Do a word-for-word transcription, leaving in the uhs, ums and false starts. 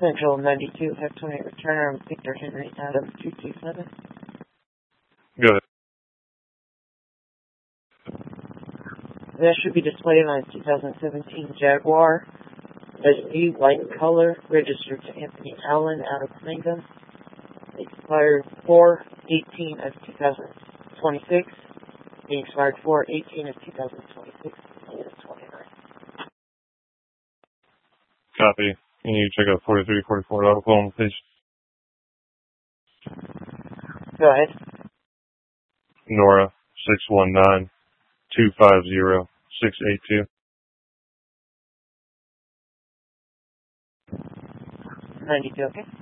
Central ninety-two, have twenty returner, Victor Henry Adam two two seven. Good. That should be displayed on a two thousand seventeen Jaguar S U V, white color, registered to Anthony Allen out of Mangum. Expired four eighteen of two thousand twenty-six. Being expired four eighteen of two thousand twenty-six. twenty-nine. Copy. And you check out forty-three forty-four Oklahoma, please. Go ahead. Nora, six one nine, two five zero, six eight two. ninety-two, okay.